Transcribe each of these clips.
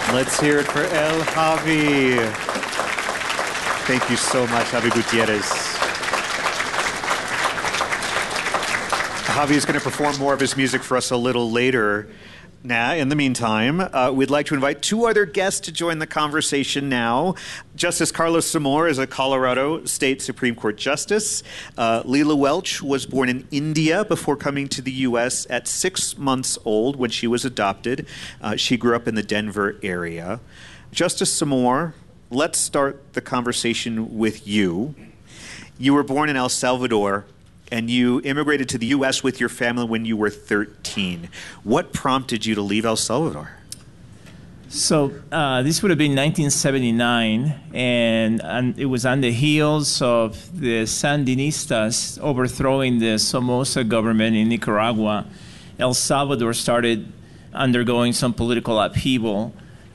Let's hear it for El Javi. Thank you so much, Javi Gutierrez. Javi is going to perform more of his music for us a little later. Now, in the meantime, we'd like to invite two other guests to join the conversation now. Justice Carlos Zamor is a Colorado State Supreme Court Justice. Lela Welch was born in India before coming to the U.S. at 6 months old when she was adopted. She grew up in the Denver area. Justice Zamor, let's start the conversation with you. You were born in El Salvador, and you immigrated to the U.S. with your family when you were 13. What prompted you to leave El Salvador? So this would have been 1979, and it was on the heels of the Sandinistas overthrowing the Somoza government in Nicaragua. El Salvador started undergoing some political upheaval.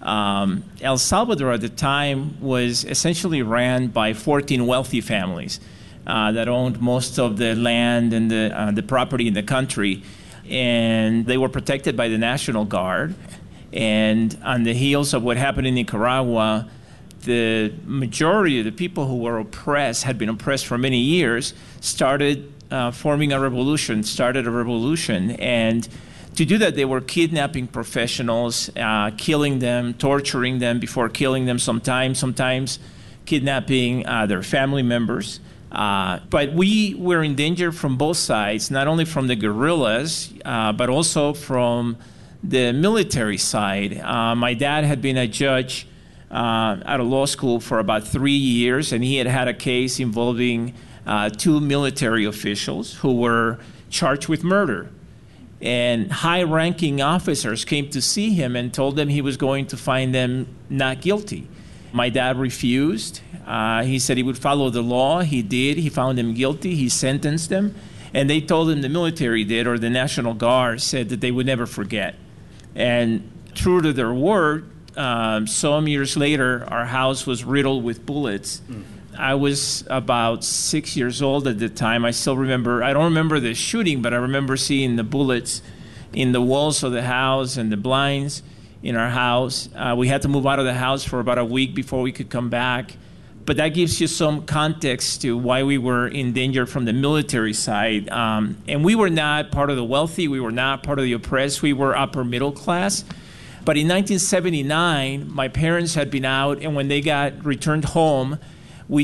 El Salvador at the time was essentially ran by 14 wealthy families that owned most of the land and the property in the country. And they were protected by the National Guard. And on the heels of what happened in Nicaragua, the majority of the people who were oppressed, had been oppressed for many years, started started a revolution. And to do that, they were kidnapping professionals, killing them, torturing them before killing them sometimes kidnapping their family members. But we were in danger from both sides, not only from the guerrillas, but also from the military side. My dad had been a judge at a law school for about 3 years, and he had had a case involving 2 military officials who were charged with murder. And high-ranking officers came to see him and told him he was going to find them not guilty. My dad refused. He said he would follow the law. He did. He found him guilty. He sentenced them. And they told him, the military did, or the National Guard said that they would never forget. And true to their word, some years later, our house was riddled with bullets. I was about 6 years old at the time. I still remember, I don't remember the shooting, but I remember seeing the bullets in the walls of the house and the blinds in our house. We had to move out of the house for about a week before we could come back. But that gives you some context to why we were in danger from the military side. And we were not part of the wealthy. We were not part of the oppressed. We were upper middle class. But in 1979, my parents had been out, and when they got returned home,